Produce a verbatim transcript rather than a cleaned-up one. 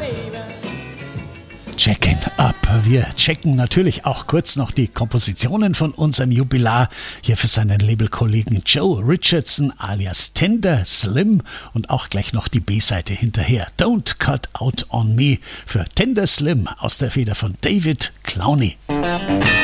Checking up. Wir checken natürlich auch kurz noch die Kompositionen von unserem Jubilar hier für seinen Labelkollegen Joe Richardson alias Tender Slim und auch gleich noch die B-Seite hinterher. Don't Cut Out on Me für Tender Slim aus der Feder von David Clowney.